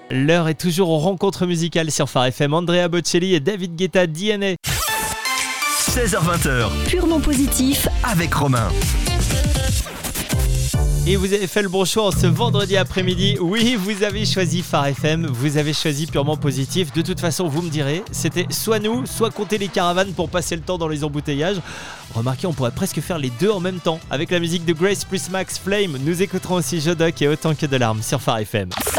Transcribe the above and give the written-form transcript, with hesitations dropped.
L'heure est toujours aux rencontres musicales sur Phare FM. Andrea Bocelli et David Guetta, DNA. 16h20. Purement positif Avec Romain. Et vous avez fait le bon choix en ce vendredi après-midi. Oui, vous avez choisi Phare FM, vous avez choisi Purement Positif. De toute façon, vous me direz, c'était soit nous, soit compter les caravanes pour passer le temps dans les embouteillages. Remarquez, on pourrait presque faire les deux en même temps. Avec la musique de Grace plus Max Flame, nous écouterons aussi Jodoc et Autant que de larmes sur Phare FM.